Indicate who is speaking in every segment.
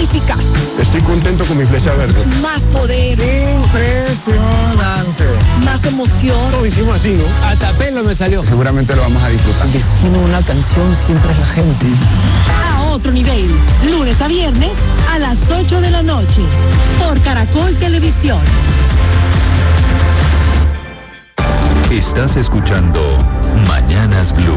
Speaker 1: magníficas.
Speaker 2: Estoy contento con mi flecha verde.
Speaker 1: Más poder.
Speaker 3: Impresionante.
Speaker 1: Más emoción.
Speaker 2: Lo hicimos así, ¿no?
Speaker 3: Hasta pelo me salió.
Speaker 2: Seguramente lo vamos a disfrutar.
Speaker 3: El destino de una canción siempre es la gente.
Speaker 1: A otro nivel. Lunes a viernes a las 8 de la noche. Por Caracol Televisión.
Speaker 4: Estás escuchando Mañanas Blue.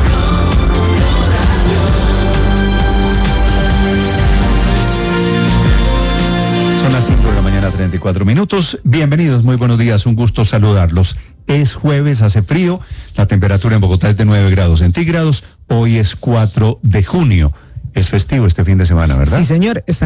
Speaker 5: Son las 5 de la mañana, 34 minutos. Bienvenidos, muy buenos días, un gusto saludarlos. Es jueves, hace frío, la temperatura en Bogotá es de 9 grados centígrados, hoy es 4 de junio. Es festivo este fin de semana, ¿verdad?
Speaker 6: Sí, señor, está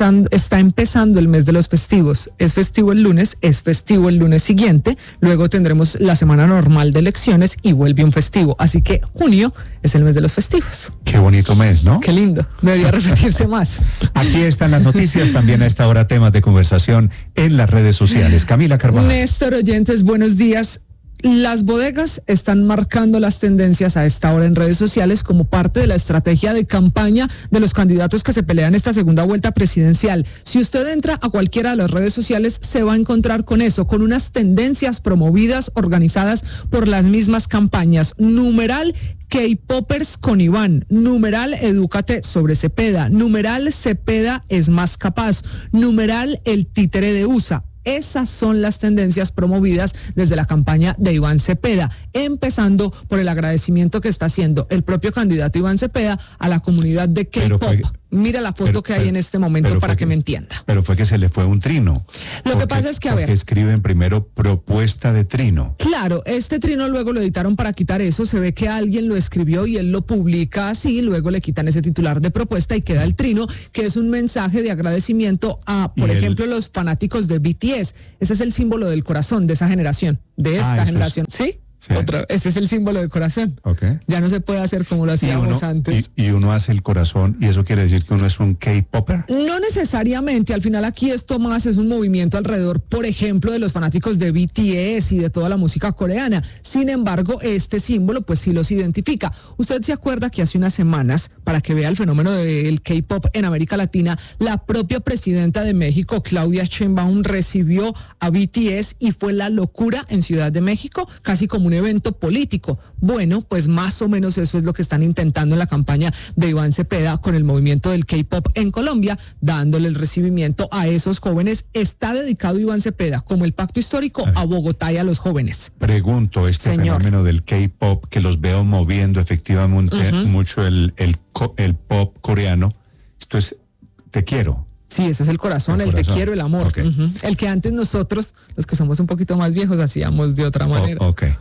Speaker 6: empezando el mes de los festivos. Es festivo el lunes, es festivo el lunes siguiente, luego tendremos la semana normal de elecciones y vuelve un festivo. Así que junio es el mes de los festivos.
Speaker 5: Qué bonito mes, ¿no?
Speaker 6: Qué lindo, debería repetirse más.
Speaker 5: Aquí están las noticias, también a esta hora temas de conversación en las redes sociales. Camila Carvajal.
Speaker 6: Néstor, oyentes, buenos días. Las bodegas están marcando las tendencias a esta hora en redes sociales como parte de la estrategia de campaña de los candidatos que se pelean esta segunda vuelta presidencial. Si usted entra a cualquiera de las redes sociales, se va a encontrar con eso, con unas tendencias promovidas, organizadas por las mismas campañas. Numeral K-Poppers con Iván, numeral Edúcate sobre Cepeda, numeral Cepeda es más capaz, numeral El títere de USA. Esas son las tendencias promovidas desde la campaña de Iván Cepeda, empezando por el agradecimiento que está haciendo el propio candidato Iván Cepeda a la comunidad de K-Pop. Mira la foto que hay en este momento para que me entienda.
Speaker 5: Pero fue que se le fue un trino.
Speaker 6: Lo que pasa es que, a ver.
Speaker 5: Porque escriben primero propuesta de trino.
Speaker 6: Claro, este trino luego lo editaron para quitar eso. Se ve que alguien lo escribió y él lo publica así. Luego le quitan ese titular de propuesta y queda el trino, que es un mensaje de agradecimiento a, por ejemplo, los fanáticos de BTS. Ese es el símbolo del corazón de esa generación, de esta generación. ¿Sí? Sí. Ese es el símbolo del corazón.
Speaker 5: Okay.
Speaker 6: Ya no se puede hacer como lo hacíamos antes.
Speaker 5: Y uno hace el corazón, y eso quiere decir que uno es un K-popper.
Speaker 6: No necesariamente, al final aquí esto más es un movimiento alrededor, por ejemplo, de los fanáticos de BTS y de toda la música coreana. Sin embargo, este símbolo pues sí los identifica. Usted se acuerda que hace unas semanas, para que vea el fenómeno del K-pop en América Latina, la propia presidenta de México, Claudia Sheinbaum, recibió a BTS y fue la locura en Ciudad de México, casi como un evento político. Bueno, pues más o menos eso es lo que están intentando en la campaña de Iván Cepeda con el movimiento del K-pop en Colombia, dándole el recibimiento a esos jóvenes. Está dedicado Iván Cepeda como el pacto histórico a Bogotá y a los jóvenes.
Speaker 5: Pregunto, fenómeno del K-pop, que los veo moviendo efectivamente mucho el pop coreano, esto es Te quiero.
Speaker 6: Sí, ese es el corazón, el te quiero, el amor. Okay. El que antes nosotros, los que somos un poquito más viejos, hacíamos de otra manera.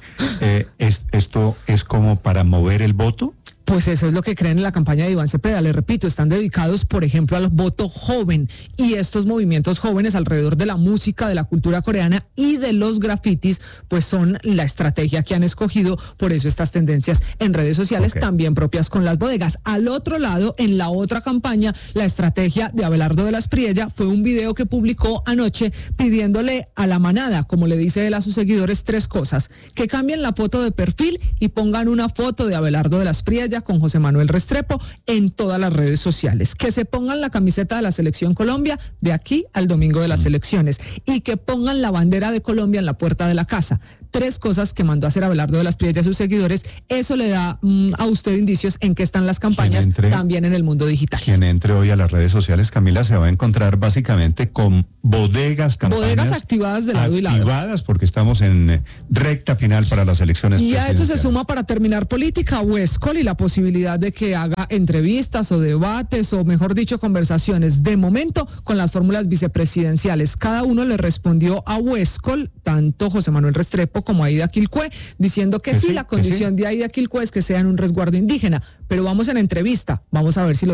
Speaker 5: ¿Esto es como para mover el voto?
Speaker 6: Pues eso es lo que creen en la campaña de Iván Cepeda. Les repito, están dedicados, por ejemplo, al voto joven, y estos movimientos jóvenes alrededor de la música, de la cultura coreana y de los grafitis, pues son la estrategia que han escogido. Por eso estas tendencias en redes sociales también propias con las bodegas. Al otro lado, en la otra campaña, la estrategia de Abelardo de la Espriella fue un video que publicó anoche pidiéndole a la manada, como le dice él a sus seguidores, 3 cosas: que cambien la foto de perfil y pongan una foto de Abelardo de la Espriella con José Manuel Restrepo en todas las redes sociales, que se pongan la camiseta de la Selección Colombia de aquí al domingo de las elecciones y que pongan la bandera de Colombia en la puerta de la casa. 3 cosas que mandó a hacer Abelardo de la Espriella a sus seguidores. Eso le da a usted indicios en qué están las campañas también en el mundo digital.
Speaker 5: Quien entre hoy a las redes sociales, Camila, se va a encontrar básicamente con bodegas, campañas
Speaker 6: bodegas activadas de lado y lado.
Speaker 5: Activadas porque estamos en recta final para las elecciones presidenciales.
Speaker 6: Y a eso se suma, para terminar, política, Huescol y la posibilidad de que haga entrevistas o debates, o mejor dicho, conversaciones, de momento con las fórmulas vicepresidenciales. Cada uno le respondió a Huescol, tanto José Manuel Restrepo como Aida Quilcué, diciendo que sí, la condición de Aida Quilcué es que sea en un resguardo indígena. Pero vamos en entrevista, vamos a ver si lo